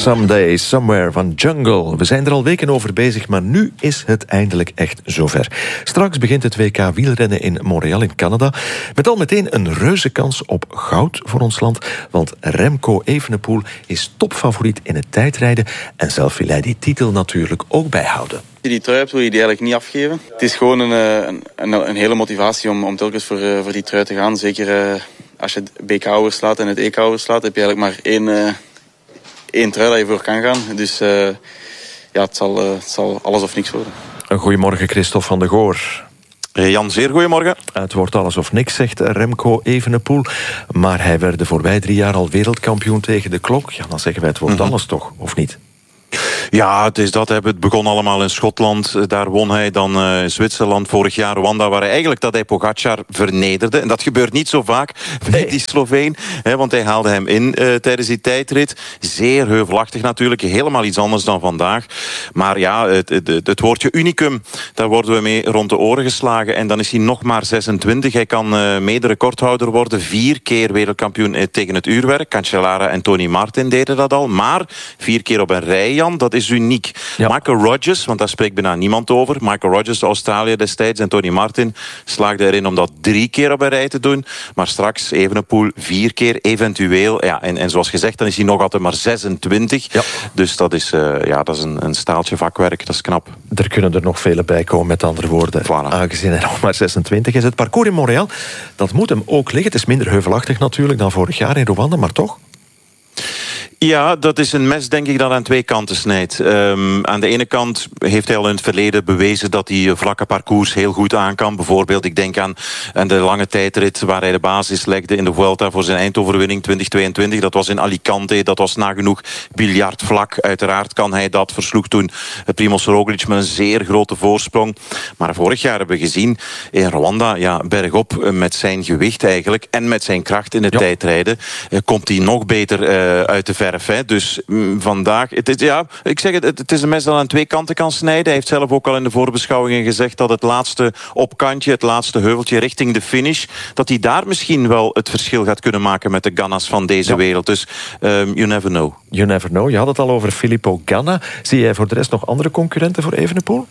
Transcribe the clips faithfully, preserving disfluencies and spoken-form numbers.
Someday, Somewhere van Jungle. We zijn er al weken over bezig, maar nu is het eindelijk echt zover. Straks begint het W K wielrennen in Montreal in Canada. Met al meteen een reuze kans op goud voor ons land. Want Remco Evenepoel is topfavoriet in het tijdrijden. En zelf wil hij die titel natuurlijk ook bijhouden. Als je die trui hebt, wil je die eigenlijk niet afgeven. Het is gewoon een, een, een, een hele motivatie om, om telkens voor, voor die trui te gaan. Zeker uh, als je het B K overslaat en het E K overslaat, heb je eigenlijk maar één... Uh, één trui dat je voor kan gaan. Dus uh, ja, het zal, uh, het zal alles of niks worden. Een goedemorgen, Christophe van de Goor. Jan, zeer goedemorgen. Het wordt alles of niks, zegt Remco Evenepoel. Maar hij werd de voorbij drie jaar al wereldkampioen tegen de klok. Ja, dan zeggen wij het wordt mm-hmm. alles toch, of niet? Ja, het is dat. Het begon allemaal in Schotland. Daar won hij dan uh, Zwitserland vorig jaar. Rwanda, waar hij eigenlijk dat hij Pogacar vernederde. En dat gebeurt niet zo vaak bij nee. die Sloveen. Hè, want hij haalde hem in uh, tijdens die tijdrit. Zeer heuvelachtig natuurlijk. Helemaal iets anders dan vandaag. Maar ja, het, het, het woordje unicum, daar worden we mee rond de oren geslagen. En dan is hij nog maar zesentwintig. Hij kan uh, mede-recordhouder worden. Vier keer wereldkampioen uh, tegen het uurwerk. Cancellara en Tony Martin deden dat al. Maar vier keer op een rij, Jan, dat is uniek. Ja. Michael Rogers, want daar spreekt bijna niemand over. Michael Rogers, de Australiër destijds, en Tony Martin slaagden erin om dat drie keer op een rij te doen. Maar straks Evenepoel vier keer, eventueel. Ja, en, en zoals gezegd, dan is hij nog altijd maar zesentwintig. Ja. Dus dat is, uh, ja, dat is een, een staaltje vakwerk, dat is knap. Er kunnen er nog vele bij komen, met andere woorden. Voilà. Aangezien hij nog maar zesentwintig is. Het parcours in Montreal, dat moet hem ook liggen. Het is minder heuvelachtig natuurlijk dan vorig jaar in Rwanda, maar toch? Ja, dat is een mes, denk ik, dat aan twee kanten snijdt. Um, aan de ene kant heeft hij al in het verleden bewezen dat hij vlakke parcours heel goed aan kan. Bijvoorbeeld, ik denk aan, aan de lange tijdrit waar hij de basis legde in de Vuelta voor zijn eindoverwinning twintig tweeëntwintig. Dat was in Alicante, dat was nagenoeg biljartvlak. Uiteraard kan hij dat. Versloeg toen Primož Roglič met een zeer grote voorsprong. Maar vorig jaar hebben we gezien in Rwanda, ja, bergop met zijn gewicht eigenlijk en met zijn kracht in het ja. tijdrijden, komt hij nog beter uh, uit de verf. Hè. Dus mm, vandaag, het is, ja, ik zeg het, het is een mes dat aan twee kanten kan snijden. Hij heeft zelf ook al in de voorbeschouwingen gezegd dat het laatste opkantje, het laatste heuveltje richting de finish, dat hij daar misschien wel het verschil gaat kunnen maken met de Ganna's van deze ja. wereld. Dus um, you never know. You never know. Je had het al over Filippo Ganna. Zie jij voor de rest nog andere concurrenten voor Evenepoel?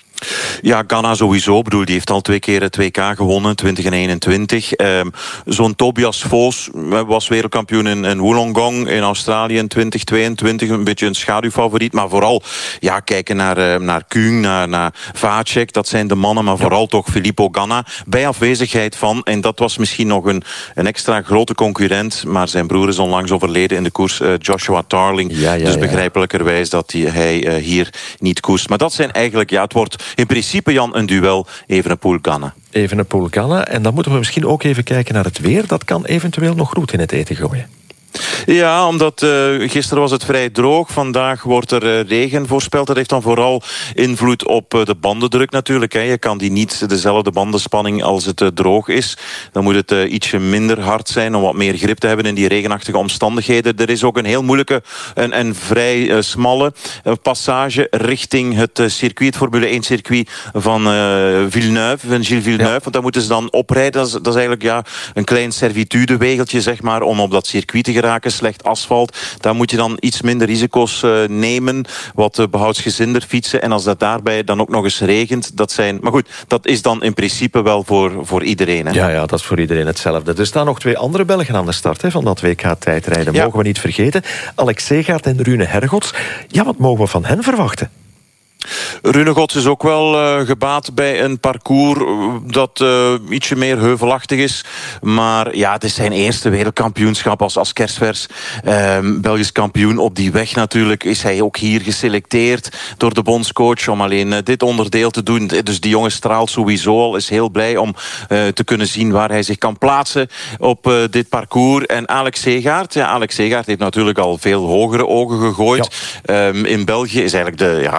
Ja, Ganna sowieso. Ik bedoel, die heeft al twee keer het W K gewonnen, twintig en eenentwintig. Um, Zo'n Tobias Foos was wereldkampioen in, in Wollongong in Australië in twintig tweeëntwintig. Een beetje een schaduwfavoriet. Maar vooral ja, kijken naar, uh, naar Kuhn, naar, naar Vacek. Dat zijn de mannen, maar vooral toch Filippo Ganna. Bij afwezigheid van, en dat was misschien nog een, een extra grote concurrent, maar zijn broer is onlangs overleden in de koers, uh, Joshua Tarling. Ja, ja, dus begrijpelijkerwijs dat hij, hij uh, hier niet koerst. Maar dat zijn eigenlijk, ja, het wordt in principe, Jan, een duel Evenepoel-Ganna. Evenepoel-Ganna. En dan moeten we misschien ook even kijken naar het weer. Dat kan eventueel nog roet in het eten gooien. Ja, omdat uh, gisteren was het vrij droog. Vandaag wordt er uh, regen voorspeld. Dat heeft dan vooral invloed op uh, de bandendruk natuurlijk. Hè. Je kan die niet dezelfde bandenspanning als het uh, droog is. Dan moet het uh, ietsje minder hard zijn om wat meer grip te hebben in die regenachtige omstandigheden. Er is ook een heel moeilijke en, en vrij uh, smalle uh, passage richting het uh, circuit, het Formule één circuit van uh, Villeneuve, van Gilles Villeneuve. Ja. Want daar moeten ze dan oprijden. Dat is, dat is eigenlijk ja, een klein servitudewegeltje, zeg maar, om op dat circuit te geraken, slecht asfalt. Daar moet je dan iets minder risico's uh, nemen, wat uh, behoudsgezinder fietsen. En als dat daarbij dan ook nog eens regent, dat zijn... Maar goed, dat is dan in principe wel voor, voor iedereen. Hè? Ja, ja, dat is voor iedereen hetzelfde. Er staan nog twee andere Belgen aan de start hè, van dat W K-tijdrijden. Ja. Mogen we niet vergeten. Alex Segaert en Rune Hergots. Ja, wat mogen we van hen verwachten? Rune Gods is ook wel uh, gebaat bij een parcours dat uh, ietsje meer heuvelachtig is. Maar ja, het is zijn eerste wereldkampioenschap als, als kerstvers uh, Belgisch kampioen. Op die weg natuurlijk is hij ook hier geselecteerd door de bondscoach om alleen uh, dit onderdeel te doen. Dus die jongen straalt sowieso al, is heel blij om uh, te kunnen zien waar hij zich kan plaatsen op uh, dit parcours. En Alex Segaert, ja, Alex Segaert heeft natuurlijk al veel hogere ogen gegooid. Ja. Um, in België is eigenlijk de, ja, de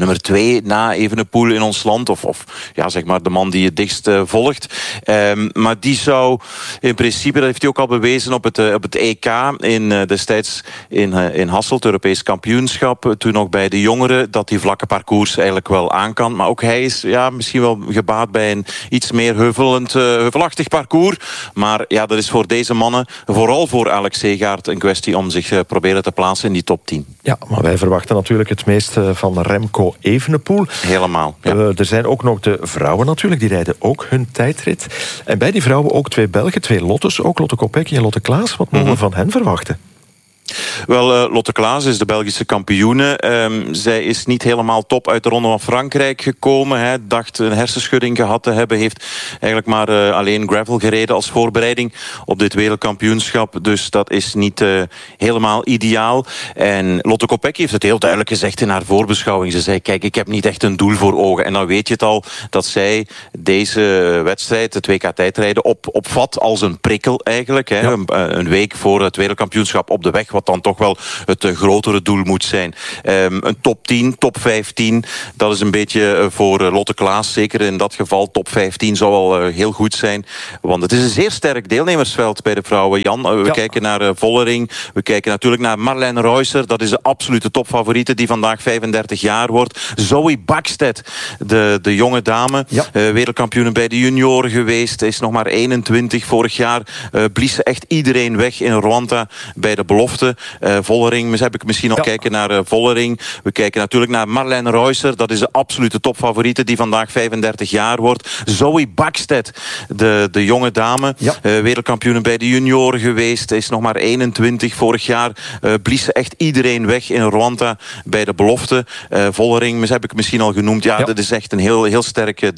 nummer twee na Evenepoel in ons land. Of, of ja, zeg maar de man die het dichtst uh, volgt. Um, maar die zou in principe, dat heeft hij ook al bewezen op het, uh, op het E K in, uh, destijds in, uh, in Hasselt, het Europees kampioenschap. Uh, toen nog bij de jongeren, dat die vlakke parcours eigenlijk wel aan kan. Maar ook hij is ja, misschien wel gebaat bij een iets meer heuvelend, uh, heuvelachtig parcours. Maar ja, dat is voor deze mannen, vooral voor Alex Segaert, een kwestie om zich uh, proberen te plaatsen in die top tien. Ja, maar wij verwachten natuurlijk het meest van Remco Evenepoel. Helemaal, ja. Uh, er zijn ook nog de vrouwen natuurlijk, die rijden ook hun tijdrit. En bij die vrouwen ook twee Belgen, twee Lottes, ook Lotte Kopecky en Lotte Klaas. Wat mogen we van hen verwachten? Wel, uh, Lotte Klaas is de Belgische kampioene. Um, zij is niet helemaal top uit de Ronde van Frankrijk gekomen. Hè. Dacht een hersenschudding gehad te hebben. Heeft eigenlijk maar uh, alleen gravel gereden als voorbereiding op dit wereldkampioenschap. Dus dat is niet uh, helemaal ideaal. En Lotte Kopecky heeft het heel duidelijk gezegd in haar voorbeschouwing. Ze zei, kijk, ik heb niet echt een doel voor ogen. En dan weet je het al dat zij deze wedstrijd, het W K tijdrijden, op, opvat als een prikkel eigenlijk. Hè. Ja. Een, een week voor het wereldkampioenschap op de weg, wat dan toch wel het uh, grotere doel moet zijn. Um, een top tien, top vijftien, dat is een beetje uh, voor uh, Lotte Klaas. Zeker in dat geval, top vijftien zou wel uh, heel goed zijn. Want het is een zeer sterk deelnemersveld bij de vrouwen. Jan, uh, we ja. kijken naar uh, Vollering. We kijken natuurlijk naar Marlijn Reusser. Dat is de absolute topfavoriete die vandaag vijfendertig jaar wordt. Zoe Bakstedt, de, de jonge dame. Ja. Uh, wereldkampioen bij de junioren geweest. Is nog maar eenentwintig. Vorig jaar uh, blies ze echt iedereen weg in Rwanda bij de belofte. Uh, Vollering, heb ik misschien al ja. kijken naar uh, Vollering. We kijken natuurlijk naar Marlijn Reusser. Dat is de absolute topfavoriete die vandaag vijfendertig jaar wordt. Zoe Bakstedt, de, de jonge dame. Ja. Uh, wereldkampioen bij de junioren geweest. Is nog maar eenentwintig. Vorig jaar uh, blies ze echt iedereen weg in Rwanda bij de belofte. Uh, Vollering, heb ik misschien al genoemd. Ja, ja. dat is echt een heel, heel sterke